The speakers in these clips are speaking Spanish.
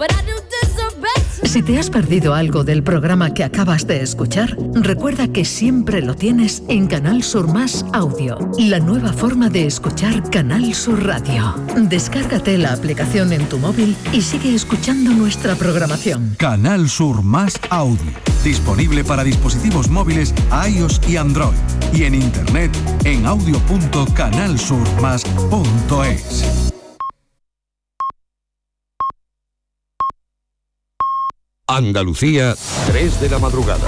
Si te has perdido algo del programa que acabas de escuchar, recuerda que siempre lo tienes en Canal Sur Más Audio, la nueva forma de escuchar Canal Sur Radio. Descárgate la aplicación en tu móvil y sigue escuchando nuestra programación. Canal Sur Más Audio, disponible para dispositivos móviles iOS y Android, y en internet en audio.canalsurmas.es. Andalucía, 3 de la madrugada.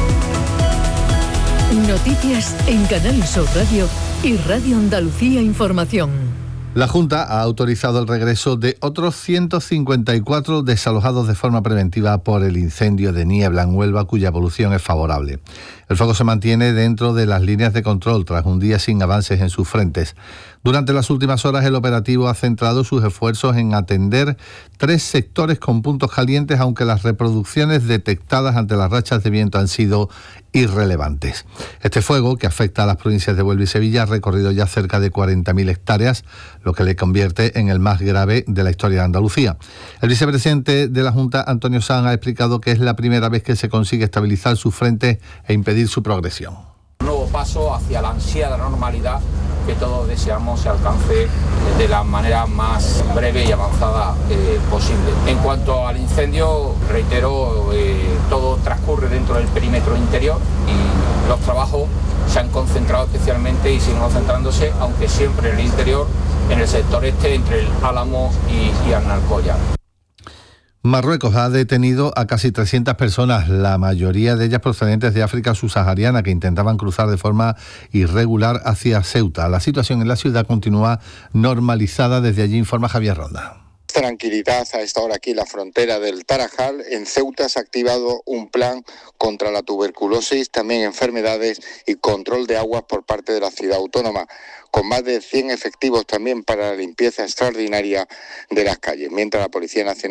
Noticias en Canal Sur Radio y Radio Andalucía Información. La Junta ha autorizado el regreso de otros 154 desalojados de forma preventiva por el incendio de Niebla en Huelva, cuya evolución es favorable. El fuego se mantiene dentro de las líneas de control tras un día sin avances en sus frentes. Durante las últimas horas, el operativo ha centrado sus esfuerzos en atender 3 sectores con puntos calientes, aunque las reproducciones detectadas ante las rachas de viento han sido irrelevantes. Este fuego, que afecta a las provincias de Huelva y Sevilla, ha recorrido ya cerca de 40.000 hectáreas, lo que le convierte en el más grave de la historia de Andalucía. El vicepresidente de la Junta, Antonio Sanz, ha explicado que es la primera vez que se consigue estabilizar su frente e impedir su progresión. Un nuevo paso hacia la ansiada normalidad que todos deseamos se alcance de la manera más breve y avanzada posible. En cuanto al incendio, reitero, todo transcurre dentro del perímetro interior y los trabajos se han concentrado especialmente y siguen concentrándose, aunque siempre en el interior, en el sector este, entre el Álamo y Arnalcoya. Marruecos ha detenido a casi 300 personas, la mayoría de ellas procedentes de África subsahariana, que intentaban cruzar de forma irregular hacia Ceuta. La situación en la ciudad continúa normalizada. Desde allí informa Javier Ronda. Tranquilidad a esta hora aquí en la frontera del Tarajal. En Ceuta se ha activado un plan contra la tuberculosis, también enfermedades y control de aguas por parte de la ciudad autónoma, con más de 100 efectivos también para la limpieza extraordinaria de las calles, mientras la Policía Nacional